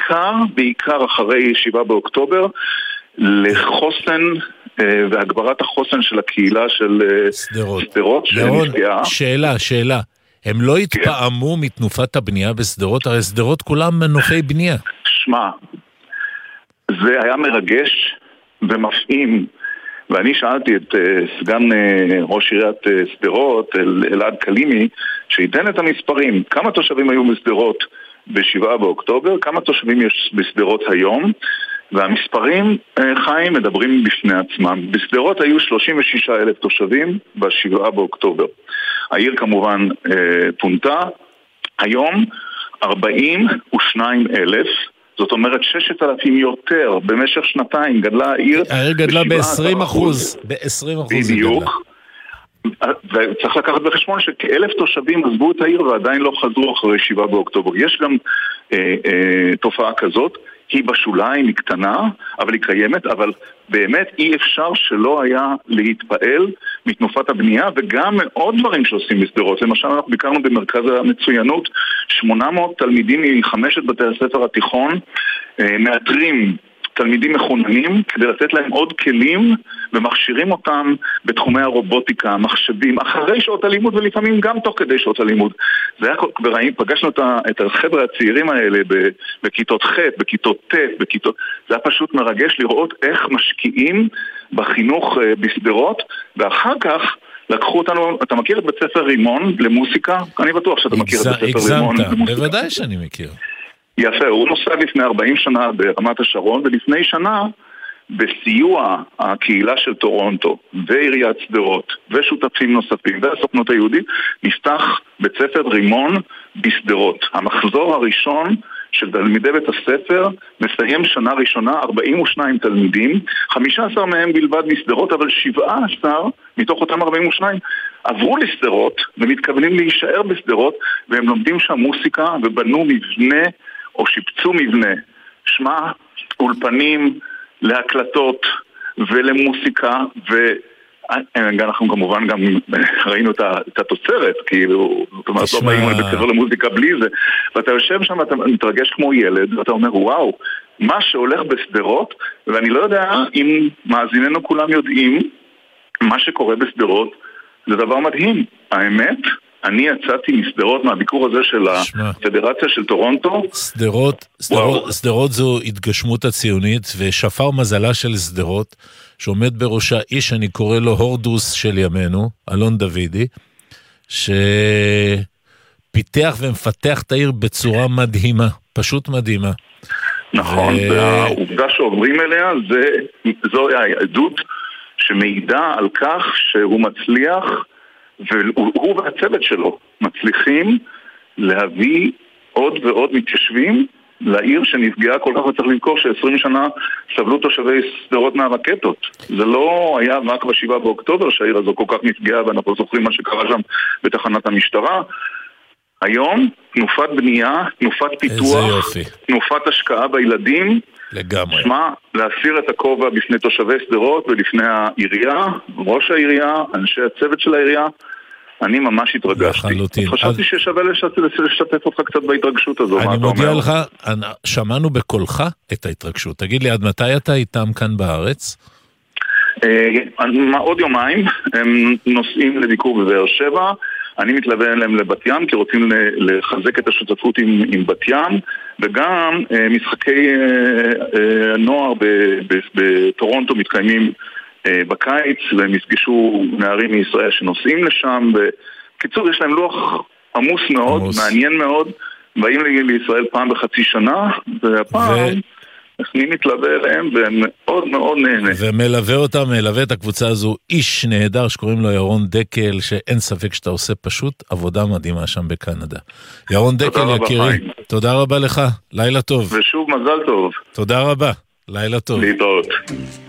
בעיקר אחרי 7 באוקטובר, לחוסן והגברת החוסן של הקהילה של סדרות שנפגעה. שאלה. הם לא התפעמו מתנופת הבנייה בסדרות? הרי סדרות כולם מנופי בנייה. שמע, זה היה מרגש ומפעים, ואני שאלתי את סגן ראש עיריית סדרות, אלעד קלימי, שייתן את המספרים. כמה תושבים היו בסדרות ב7 באוקטובר? כמה תושבים יש בסדרות היום? והמספרים, חיים, מדברים בפני עצמם. בסדרות היו 36,000 תושבים ב7 באוקטובר. העיר כמובן פונתה. היום 42,000, זאת אומרת 6,000 יותר במשך שנתיים גדלה העיר. העיר גדלה ב-20%. בדיוק. וצריך לקחת בחשבון שכ1,000 תושבים עזבו את העיר ועדיין לא חזרו אחרי 7 באוקטובר. יש גם תופעה כזאת, היא בשוליים, היא קטנה, אבל היא קיימת, אבל באמת אי אפשר שלא היה להתפעל מתנופת הבנייה, וגם עוד דברים שעושים בסדרות. למשל, אנחנו ביקרנו במרכז המצוינות, 800 תלמידים מ5 בתי הספר התיכון, מאתרים תלמידים מחוננים כדי לתת להם עוד כלים ומכשירים אותם בתחומי הרובוטיקה, מחשבים, אחרי שעות הלימוד ולפעמים גם תוך כדי שעות הלימוד. זה היה, פגשנו את החבר'ה הצעירים האלה בכיתות ח', בכיתות ט', זה היה פשוט מרגש לראות איך משקיעים בחינוך בסדרות, ואחר כך לקחו אותנו, אתה מכיר את בית ספר רימון למוסיקה? אני בטוח שאתה מכיר את בית ספר רימון למוסיקה. בוודאי שאני מכיר. יפה, הוא נוסד לפני 40 שנה ברמת השרון, ולפני שנה בסיוע הקהילה של טורונטו ועיריית סדרות ושותפים נוספים והסוכנות היהודית נפתח בית ספר רימון בסדרות. המחזור הראשון של תלמידי בית הספר מסיים שנה ראשונה 42 תלמידים, 15 מהם בלבד בסדרות, אבל 17 מתוך אותם 42 עברו לסדרות ומתכוונים להישאר בסדרות, והם לומדים שם מוסיקה ובנו מבנה או שיפצו מבנה, שמה אולפנים להקלטות ולמוסיקה, ואנחנו כמובן גם ראינו את התוצרת, כאילו, זאת אומרת, לא באים לבית ספר למוזיקה בלי זה, ואתה יושב שם, אתה מתרגש כמו ילד, ואתה אומר, וואו, מה שהולך בסדרות, ואני לא יודע אם מאזיננו כולם יודעים, מה שקורה בסדרות, זה דבר מדהים. האמת, אני יצאתי מסדרות מהביקור הזה של הפדרציה של טורונטו. סדרות זו התגשמות הציונית, ושפר מזלה של סדרות, שעומד בראשה איש, אני קורא לו הורדוס של ימינו, אלון דוידי, שפיתח ומפתח את העיר בצורה מדהימה, פשוט מדהימה. נכון, והעובדה שעוברים אליה, זו העדות שמעידה על כך שהוא מצליח, והוא והצוות שלו מצליחים להביא עוד ועוד מתיישבים לעיר שנפגעה כל כך, וצריך לזכור ש20 שנה סבלו תושבי סדרות מהרקטות. זה לא היה רק ב7 באוקטובר שהעיר הזו כל כך נפגעה, ואנחנו זוכרים מה שקרה שם בתחנת המשטרה. היום תנופת בנייה, תנופת פיתוח, תנופת השקעה בילדים. לגמרי. שמה, להסיר את הכובע בפני תושבי סדרות ולפני העירייה, ראש העירייה, אנשי הצוות של העירייה. אני ממש התרגשתי. חשבתי ששווה לשתף אותך קצת בהתרגשות הזו. אני מודיע לך, שמענו בקולך את ההתרגשות. תגיד לי, עד מתי אתה איתם כאן בארץ? עוד יומיים, הם נוסעים לביקור בבאר שבע, אני מתלווה אליהם לבת ים, כי רוצים לחזק את השותפות עם בת ים, וגם משחקי הנוער בטורונטו מתקיימים בקיץ, והם יפגשו נערים מישראל שנוסעים לשם, בקיצור יש להם לוח עמוס מאוד, מעניין מאוד, באים לישראל פעם בחצי שנה, והפעם אני מתלווה אליהם, והם מאוד מאוד נהנה. ומלווה אותם, מלווה את הקבוצה הזו, איש נהדר שקוראים לו ירון דקל, שאין ספק שאתה עושה פשוט עבודה מדהימה שם בקנדה. ירון דקל יקירי, תודה רבה לך, לילה טוב. ושוב מזל טוב. תודה רבה, לילה טוב. להתראות.